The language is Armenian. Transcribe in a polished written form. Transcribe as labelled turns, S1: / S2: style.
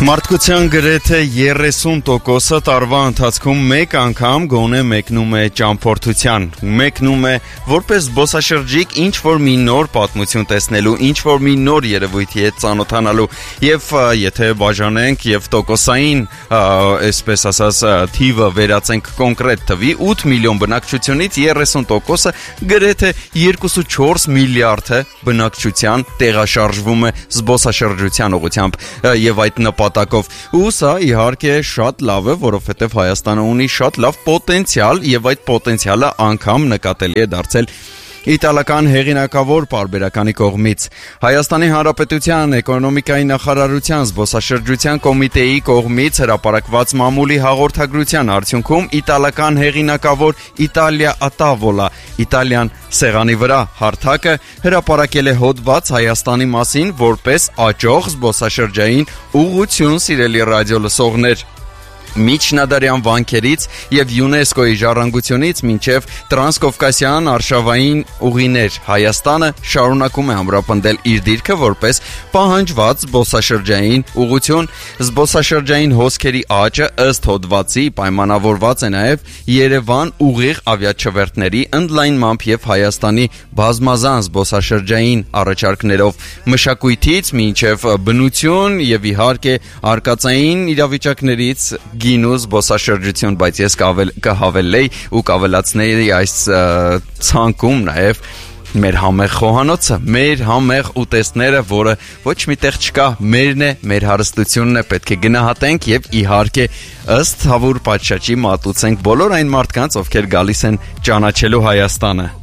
S1: Մարդկության գրեթե 30%-ը տարվա ընթացքում մեկ անգամ գոնե մեկնում է ճամփորդության, մեկնում է որպես զբոսաշրջիկ ինչ-որ մի նոր պատմություն տեսնելու, ինչ-որ մի նոր երևույթի հետ ծանոթանալու եւ եթե բաժանենք եւ տոկոսային, այսպես ասած, թիվը վերածենք կոնկրետ թվի, 8 միլիոն բնակչությունից 30%-ը գրեթե 2.4 միլիարդը բնակչության տեղաշարժվում է զբոսաշրջության ուղղությամբ եւ այդ ու սա իհարկե շատ լավ է, որովհետև Հայաստանը ունի շատ լավ պոտենցիալ եւ այդ պոտենցիալը անգամ նկատելի է դարձել իտալական հեղինակավոր պարբերականի կողմից։ Հայաստանի Հանրապետության էկոնոմիկայի նախարարության զբոսաշրջության կոմիտեի կողմից հրապարակված մամուլի հաղորդագրության արդյունքում իտալական հեղինակավոր Իտալիա Ատավոլա Իտալիան սեղանի վրա հարթակը հրապարակել է հոդված Հայաստանի մասին որպես աճող զբոսաշրջային ուղղություն, սիրելի ռադիո լսողներ։ Միջնադարյան վանքերից եւ ՅՈՒՆԵՍԿՕ-ի ժառանգությունից մինչեւ տրանսկովկասյան արշավային ուղիներ Հայաստանը շարունակում է ամրապնդել իր դիրքը որպես պահանջված զբոսաշրջային ուղղություն։ Զբոսաշրջային հոսքերի աճը ըստ հոդվածի պայմանավորված է նաեւ Երևան ուղիղ ավիաչվերթների ընդլայնմամբ եւ Հայաստանի բազմազան զբոսաշրջային առաջարկներով մշակույթից մինչեւ բնություն եւ իհարկե արկածային իրավիճակներից գինու զբոսաշրջություն, բայց ես կհավելեի ու կավելացնեի այս ցանկում նաև մեր համեղ խոհանոցը, մեր համեղ ուտեստները, որը ոչ միտեղ չկա, մերն է, մեր հարստությունն է, պետք է գնահատենք եւ իհարկե ըստ հավուր պատշաճի մատուցենք բոլոր այն մարդկանց, ովքեր գալիս են ճանաչելու Հայաստանը։